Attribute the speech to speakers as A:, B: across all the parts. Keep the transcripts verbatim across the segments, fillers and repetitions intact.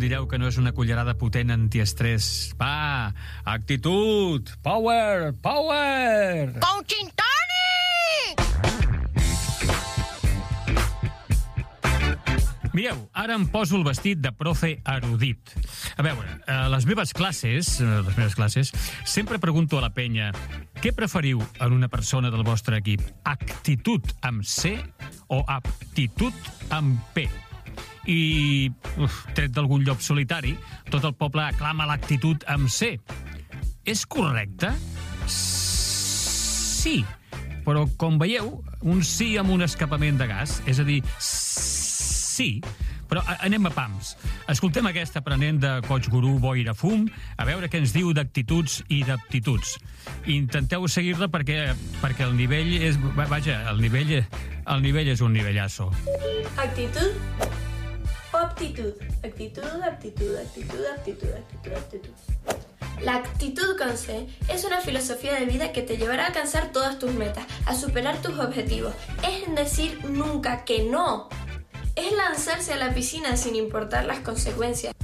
A: direu que no és una cullerada potent antiestrès. Va, actitud, power, power!
B: Coaching Toni!
A: Mireu, ara em poso el vestit de profe erudit. A veure, a les meves classes, a les meves classes, sempre pregunto a la penya què preferiu en una persona del vostre equip? Actitud amb C o aptitud amb P? I, uf, tret d'algun llop solitari, tot el poble aclama l'actitud amb C. És correcte? Sí, però com veieu, un sí amb un escapament de gas, és a dir, sí, però anem a pams. Escoltem aquest aprenent de Coach Guru Boira Fum a veure què ens diu d'actituds i d'aptituds. Intenteu seguir-la perquè, perquè el nivell és... Vaja, el nivell, el nivell és un nivellazo.
C: Actitud o aptitud. Actitud, aptitud, actitud, actitud, actitud, actitud. La actitud con C es una filosofía de vida que te llevará a alcanzar todas tus metas, a superar tus objetivos. Es decir nunca que no. Es lanzarse a la piscina sin importar las consecuencias.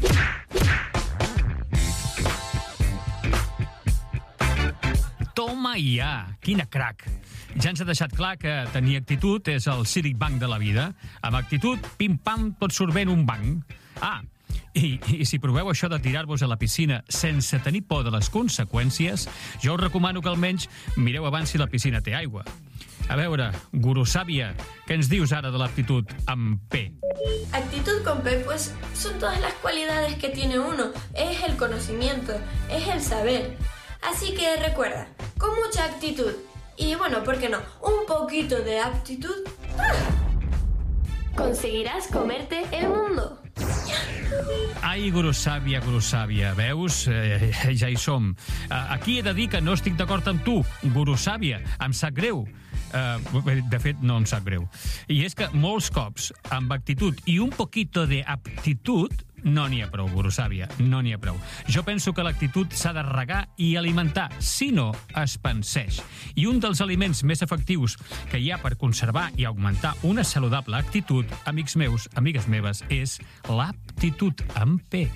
A: Toma ja! Quina crac! Ja ens ha deixat clar que tenir actitud és el Círic Banc de la vida. Amb actitud, pim-pam, tot surt bé en un banc. Ah, i, i si proveu això de tirar-vos a la piscina sense tenir por de les conseqüències, jo us recomano que almenys mireu abans si la piscina té aigua. A veure, Guru Sàvia, què ens dius ara de l'actitud amb P?
C: Actitud con P, pues son todas las cualidades que tiene uno. Es el conocimiento, es el saber. Así que recuerda, con mucha actitud y bueno, ¿por qué no? Un poquito de aptitud, ¡ah! Conseguirás comerte el mundo.
A: Ai, Guru Sàvia, Guru Sàvia, veus? Eh, ja hi som. Aquí he de dir que no estic d'acord amb tu, Guru Sàvia, em sap greu. Uh, de fet, no em sap greu. I és que molts cops, amb actitud i un poquito de aptitud, no n'hi ha prou, Guru Sàvia, no n'hi ha prou. Jo penso que l'actitud s'ha de regar i alimentar, si no, es penseix. I un dels aliments més efectius que hi ha per conservar i augmentar una saludable actitud, amics meus, amigues meves, és l'aptitud amb P.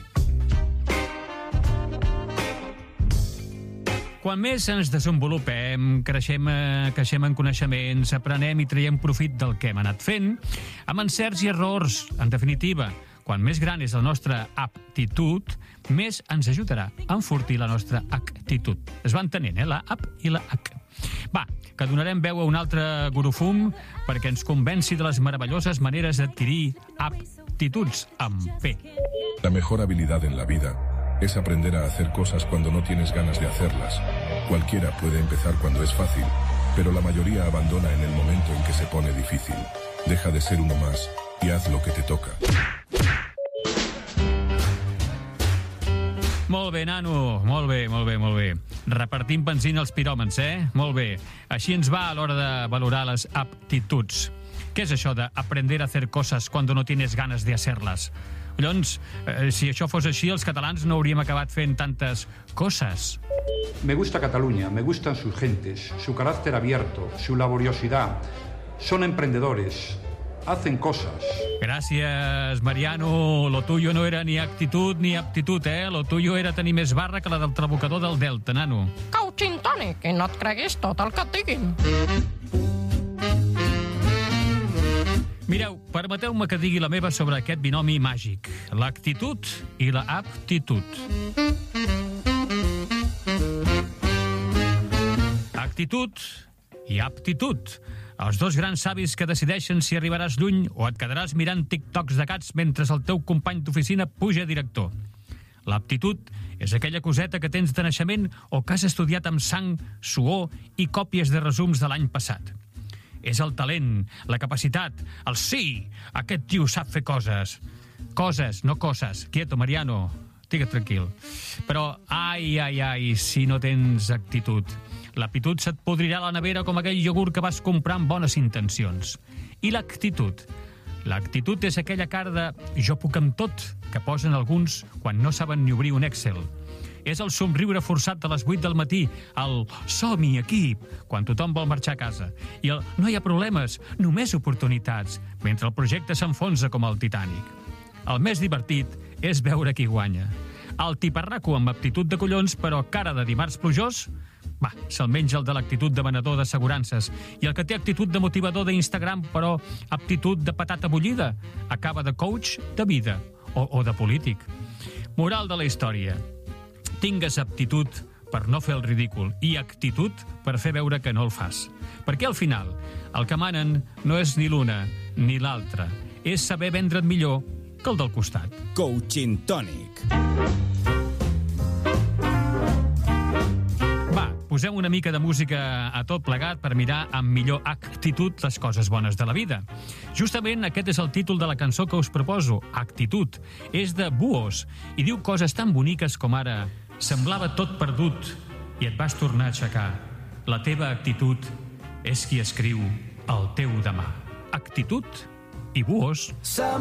A: Quan més ens desenvolupem, creixem, creixem en coneixements, aprenem i traiem profit del que hem anat fent, amb encerts i errors, en definitiva, quan més gran és la nostra aptitud, més ens ajudarà a enfortir la nostra actitud. Es va entenent, eh? La ap i la ac. Va, que donarem veu a un altre gurufum perquè ens convenci de les meravelloses maneres d'adquirir aptituds amb P.
D: La mejor habilidad en la vida es aprender a hacer cosas cuando no tienes ganas de hacerlas. Cualquiera puede empezar cuando es fácil, pero la mayoría abandona en el momento en que se pone difícil. Deja de ser uno más y haz lo que te toca.
A: Molt bé, nano, molt bé, molt bé, molt bé. Repartim benzina als piròmens, eh? Molt bé. Així ens va a l'hora de valorar les aptituds. Què és això de aprender a hacer cosas cuando no tienes ganas de hacerlas? Llavors, eh, si això fos així, els catalans no hauríem acabat fent tantes coses.
E: Me gusta Cataluña, me gustan sus gentes, su carácter abierto, su laboriosidad. Son emprendedores, hacen cosas.
A: Gràcies, Mariano. Lo tuyo no era ni actitud ni aptitud, eh? Lo tuyo era tenir més barra que la del trabucador del Delta, nano.
B: Coaching Toni, que no et creguis tot el que et diguin.
A: Mireu, permeteu-me que digui la meva sobre aquest binomi màgic, l'actitud i la aptitud. Actitud i aptitud. Els dos grans savis que decideixen si arribaràs lluny o et quedaràs mirant TikToks de gats mentre el teu company d'oficina puja director. L'aptitud és aquella coseta que tens de naixement o que has estudiat amb sang, suor i còpies de resums de l'any passat. És el talent, la capacitat, el sí. Aquest tio sap fer coses. Coses, no coses. Quieto, Mariano. Estigues tranquil. Però, ai, ai, ai, si no tens actitud. L'aptitud se't podrirà a la nevera com aquell iogurt que vas comprar amb bones intencions. I l'actitud? L'actitud és aquella cara de jo puc amb tot que posen alguns quan no saben ni obrir un Excel. És el somriure forçat de les vuit del matí, el som-hi, equip, quan tothom vol marxar a casa. I el no hi ha problemes, només oportunitats, mentre el projecte s'enfonsa com el Titanic. El més divertit és veure qui guanya. El tiparraco amb aptitud de collons, però cara de dimarts plujós, va, se'l menja el de l'actitud de venedor d'assegurances. I el que té actitud de motivador d'Instagram, però aptitud de patata bullida, acaba de coach de vida o, o de polític. Moral de la història. Tingues aptitud per no fer el ridícul i actitud per fer veure que no el fas. Perquè al final, el que manen no és ni l'una ni l'altra. És saber vendre't millor que el del costat.
F: Coaching Tònic.
A: Va, posem una mica de música a tot plegat per mirar amb millor actitud les coses bones de la vida. Justament aquest és el títol de la cançó que us proposo, Actitud. És de Buos i diu coses tan boniques com ara: semblava tot perdut i et vas tornar a aixecar. La teva actitud és qui escriu el teu demà. Actitud i Buos.